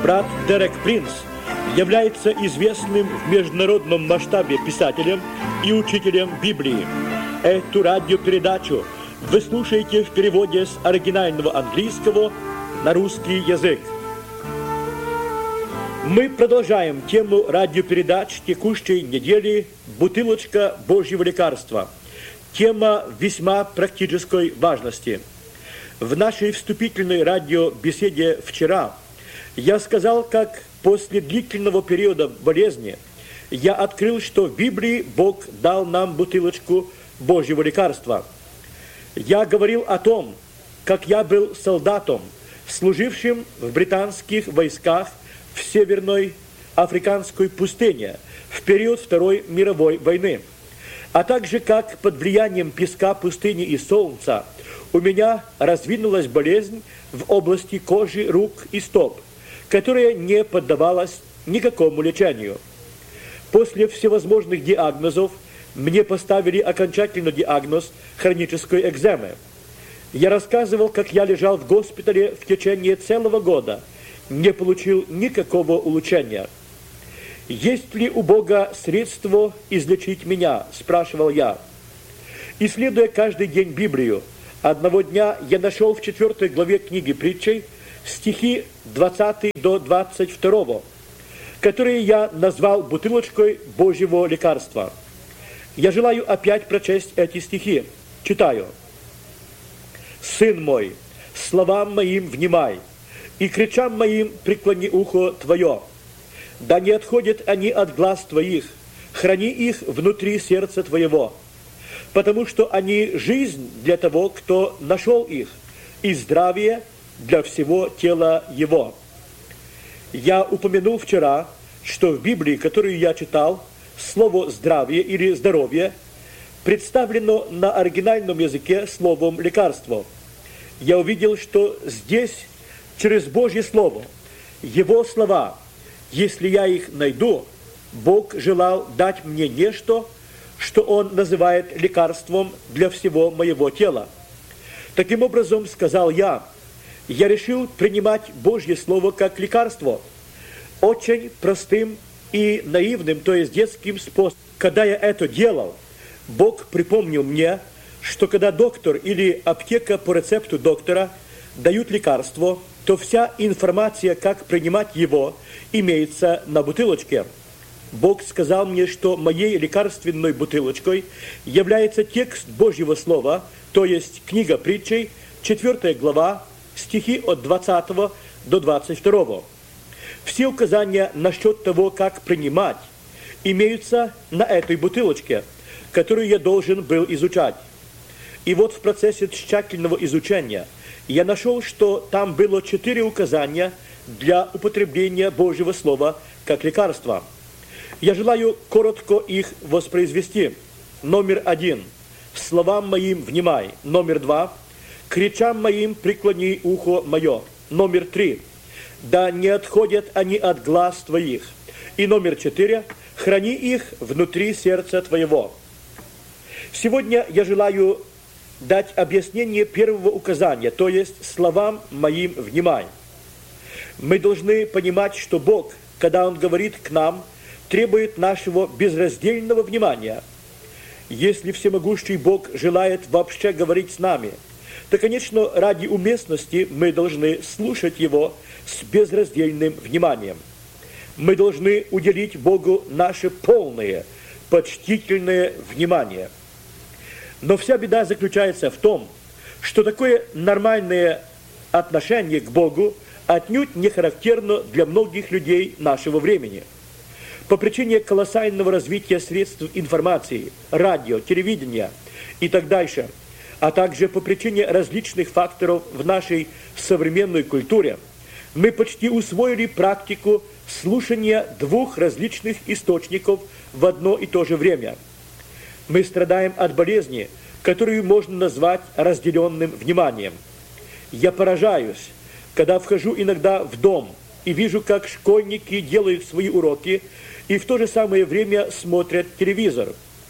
Брат Дерек Принц является известным в международном масштабе писателем и учителем Библии. Эту радиопередачу вы слушаете в переводе с оригинального английского на русский язык. Мы продолжаем тему радиопередач текущей недели «Бутылочка Божьего лекарства». Тема весьма практической важности. В нашей вступительной радиобеседе вчера я сказал, как после длительного периода болезни я открыл, что в Библии Бог дал нам бутылочку Божьего лекарства. Я говорил о том, как я был солдатом, служившим в британских войсках в Северной Африканской пустыне в период Второй мировой войны, а также как под влиянием песка пустыни и солнца у меня развинулась болезнь в области кожи рук и стоп, которая не поддавалась никакому лечению. После всевозможных диагнозов мне поставили окончательный диагноз хронической экземы. Я рассказывал, как я лежал в госпитале в течение целого года, не получил никакого улучшения. «Есть ли у Бога средство излечить меня?» – спрашивал я. Исследуя каждый день Библию, одного дня я нашел в 4 главе книги Притчей стихи 20 до 22, которые я назвал бутылочкой Божьего лекарства. Я желаю опять прочесть эти стихи. Читаю. «Сын мой, словам моим внимай, и кричам моим преклони ухо твое. Да не отходят они от глаз твоих, храни их внутри сердца твоего, потому что они жизнь для того, кто нашел их, и здравие для всего тела его». Я упомянул вчера, что в Библии, которую я читал, слово «здравие» или «здоровье» представлено на оригинальном языке словом «лекарство». Я увидел, что здесь через Божье Слово, Его слова, если я их найду, Бог желал дать мне нечто, что Он называет лекарством для всего моего тела. Таким образом, сказал я решил принимать Божье Слово как лекарство, очень простым и наивным, то есть детским способом. Когда я это делал, Бог припомнил мне, что когда доктор или аптека по рецепту доктора дают лекарство, то вся информация, как принимать его, имеется на бутылочке. Бог сказал мне, что моей лекарственной бутылочкой является текст Божьего Слова, то есть книга Притчей, 4 глава, стихи от 20 до 22. Все указания насчет того, как принимать, имеются на этой бутылочке, которую я должен был изучать. И вот в процессе тщательного изучения я нашел, что там было 4 указания для употребления Божьего Слова как лекарства. Я желаю коротко их воспроизвести. Номер 1. Словам моим внимай. Номер 2. Кричам моим преклони ухо мое. Номер 3. Да не отходят они от глаз твоих. И номер 4. Храни их внутри сердца твоего. Сегодня я желаю дать объяснение первого указания, то есть словам моим внимай. Мы должны понимать, что Бог, когда Он говорит к нам, требует нашего безраздельного внимания. Если всемогущий Бог желает вообще говорить с нами, то, конечно, ради уместности мы должны слушать Его с безраздельным вниманием. Мы должны уделить Богу наше полное, почтительное внимание. Но вся беда заключается в том, что такое нормальное отношение к Богу отнюдь не характерно для многих людей нашего времени. По причине колоссального развития средств информации, радио, телевидения и так дальше, а также по причине различных факторов в нашей современной культуре, мы почти усвоили практику слушания 2 различных источников в одно и то же время. Мы страдаем от болезни, которую можно назвать разделенным вниманием. Я поражаюсь, когда вхожу иногда в дом и вижу, как школьники делают свои уроки и в то же самое время смотрят телевизор.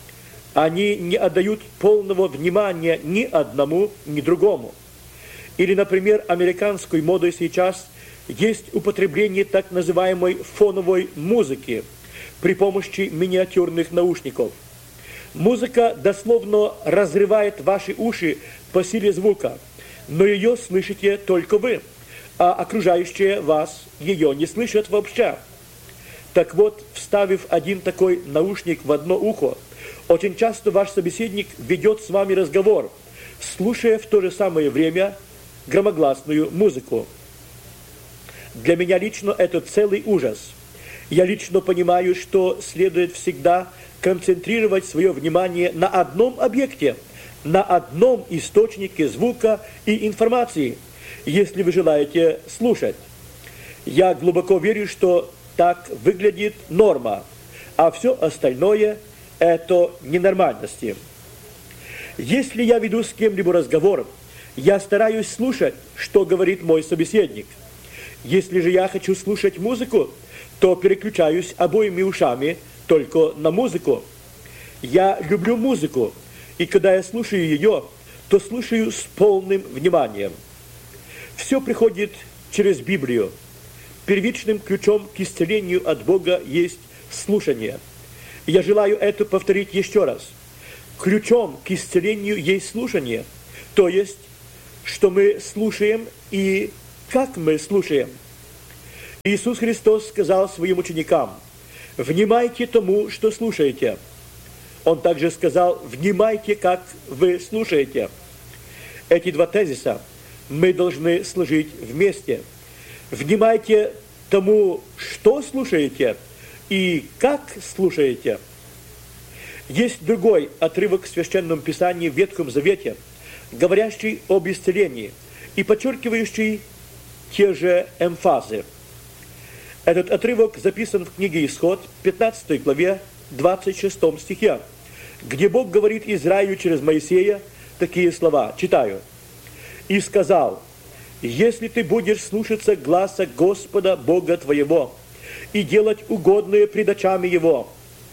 Они не отдают полного внимания ни одному, ни другому. Или, например, американской модой сейчас есть употребление так называемой фоновой музыки при помощи миниатюрных наушников. Музыка дословно разрывает ваши уши по силе звука, но ее слышите только вы, а окружающие вас ее не слышат вообще. Так вот, вставив один такой наушник в одно ухо, очень часто ваш собеседник ведет с вами разговор, слушая в то же самое время громогласную музыку. Для меня лично это целый ужас. Я лично понимаю, что следует всегда концентрировать свое внимание на одном объекте, на одном источнике звука и информации, если вы желаете слушать. Я глубоко верю, что так выглядит норма, а все остальное – это ненормальности. Если я веду с кем-либо разговор, я стараюсь слушать, что говорит мой собеседник. Если же я хочу слушать музыку, то переключаюсь обоими ушами только на музыку. Я люблю музыку, и когда я слушаю ее, то слушаю с полным вниманием. Все приходит через Библию. Первичным ключом к исцелению от Бога есть слушание. Я желаю это повторить еще раз. Ключом к исцелению есть слушание, то есть, что мы слушаем и как мы слушаем. Иисус Христос сказал своим ученикам: «Внимайте тому, что слушаете». Он также сказал: «Внимайте, как вы слушаете». Эти два тезиса мы должны сложить вместе. Внимайте тому, что слушаете, и как слушаете. Есть другой отрывок в Священном Писании в Ветхом Завете, говорящий об исцелении и подчеркивающий те же эмфазы. Этот отрывок записан в книге Исход, 15 главе, 26 стихе, где Бог говорит Израилю через Моисея такие слова. Читаю. «И сказал: если ты будешь слушаться гласа Господа Бога твоего и делать угодное пред очами Его,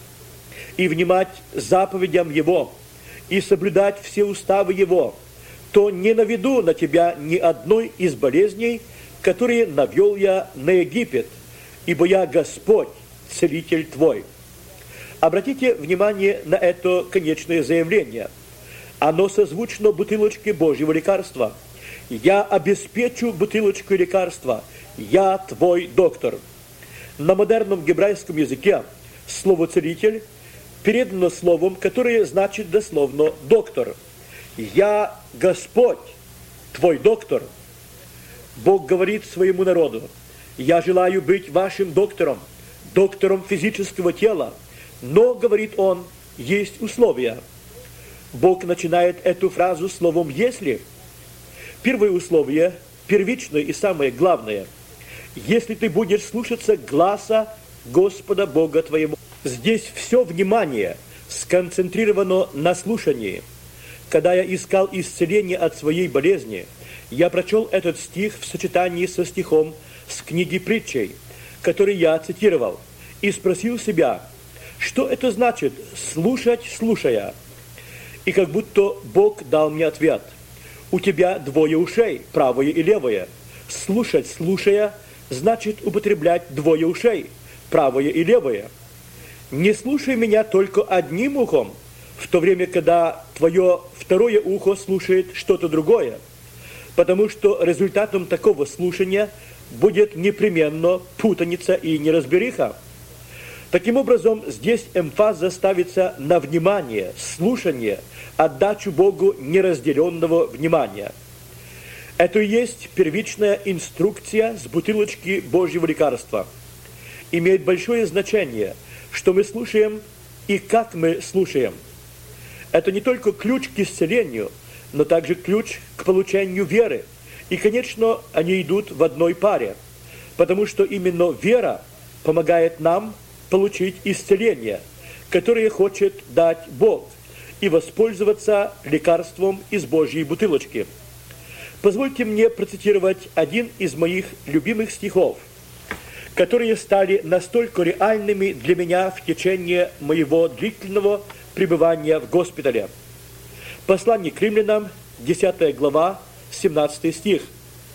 и внимать заповедям Его, и соблюдать все уставы Его, то не наведу на тебя ни одной из болезней, которые навел я на Египет, ибо я Господь, целитель твой». Обратите внимание на это конечное заявление. Оно созвучно бутылочке Божьего лекарства. «Я обеспечу бутылочку лекарства, я твой доктор». На модерном гебрайском языке слово «целитель» передано словом, которое значит дословно «доктор». «Я Господь, твой доктор». Бог говорит своему народу: «Я желаю быть вашим доктором, доктором физического тела, но, говорит Он, есть условия». Бог начинает эту фразу словом «если». Первое условие, первичное и самое главное: если ты будешь слушаться гласа Господа Бога твоего. Здесь все внимание сконцентрировано на слушании. Когда я искал исцеление от своей болезни, я прочел этот стих в сочетании со стихом с книги Притчей, который я цитировал, и спросил себя, что это значит «слушать, слушая». И как будто Бог дал мне ответ: у тебя двое ушей, правое и левое. Слушать, слушая, значит употреблять двое ушей, правое и левое. Не слушай меня только одним ухом, в то время, когда твое второе ухо слушает что-то другое, потому что результатом такого слушания будет непременно путаница и неразбериха. Таким образом, здесь эмфаза ставится на внимание, слушание, отдачу Богу неразделенного внимания. Это и есть первичная инструкция с бутылочки Божьего лекарства. Имеет большое значение, что мы слушаем и как мы слушаем. Это не только ключ к исцелению, но также ключ к получению веры. И, конечно, они идут в одной паре, потому что именно вера помогает нам получить исцеление, которое хочет дать Бог, и воспользоваться лекарством из Божьей бутылочки. Позвольте мне процитировать один из моих любимых стихов, которые стали настолько реальными для меня в течение моего длительного пребывания в госпитале. Послание к римлянам, 10 глава, 17 стих.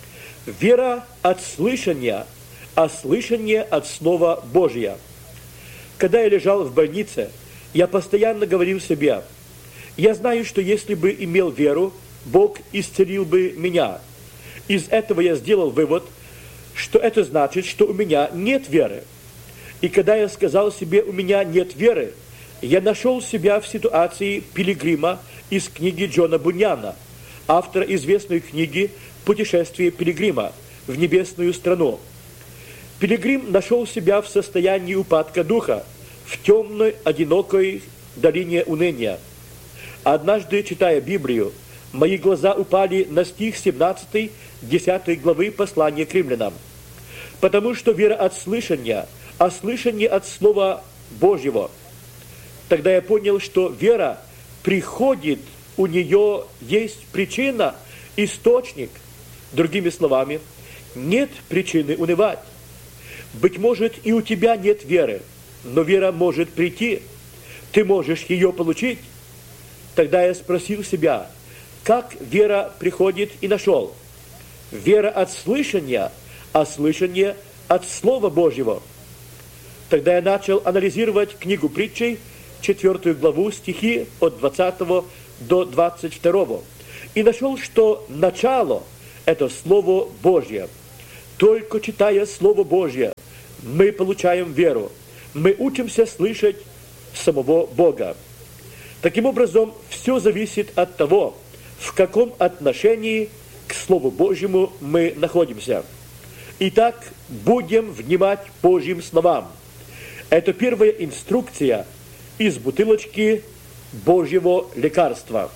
Вера от слышания, а слышание от Слова Божия. Когда я лежал в больнице, я постоянно говорил себе: я знаю, что если бы имел веру, Бог исцелил бы меня. Из этого я сделал вывод, что это значит, что у меня нет веры. И когда я сказал себе: у меня нет веры, я нашел себя в ситуации пилигрима из книги Джона Буньяна, автора известной книги «Путешествие пилигрима в небесную страну». Пилигрим нашел себя в состоянии упадка духа, в темной, одинокой долине уныния. Однажды, читая Библию, мои глаза упали на стих 17, 10 главы послания к римлянам. Потому что вера от слышания, а слышание от Слова Божьего. Тогда я понял, что вера приходит, у нее есть причина, источник. Другими словами, нет причины унывать. Быть может, и у тебя нет веры, но вера может прийти. Ты можешь ее получить. Тогда я спросил себя, как вера приходит, и нашел. Вера от слышания, а слышание от Слова Божьего. Тогда я начал анализировать книгу притчей, 4 главу, стихи от 20 до 22. И нашел, что начало – это Слово Божье. Только читая Слово Божье, мы получаем веру. Мы учимся слышать самого Бога. Таким образом, все зависит от того, в каком отношении к Слову Божьему мы находимся. Итак, будем внимать Божьим словам. Это первая инструкция из бутылочки Божьего лекарства.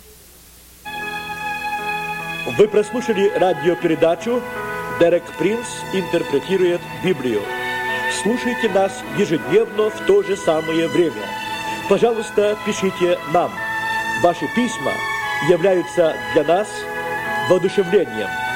Вы прослушали радиопередачу «Дерек Принц интерпретирует Библию». Слушайте нас ежедневно в то же самое время. Пожалуйста, пишите нам. Ваши письма являются для нас воодушевлением.